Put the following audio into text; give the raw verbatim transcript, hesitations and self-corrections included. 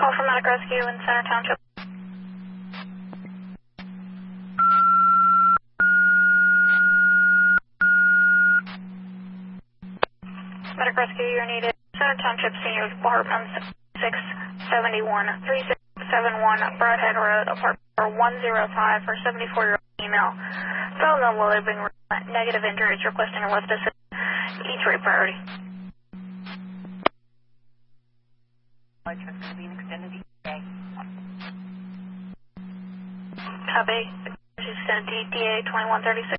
Call from Medic Rescue in Center Township. Medic Rescue, you're needed. Center Township Senior Apartment six seventy-one, three six seven one, Broadhead Road, apartment one oh five for seventy-four-year-old female. Phone no living room, negative injuries, requesting a lift assist. E three priority. It's going to be an extended E T A. Copy. She's extended E T A twenty-one thirty-six.